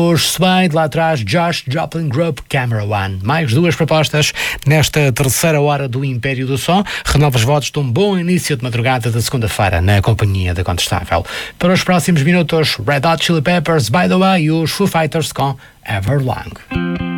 Os Suede, lá atrás, Josh Joplin Group, Camera One. Mais duas propostas nesta terceira hora do Império do Som. Renova os votos de um bom início de madrugada da segunda-feira na companhia da Contestável. Para os próximos minutos, Red Hot Chili Peppers, By the Way, e os Foo Fighters com Everlong.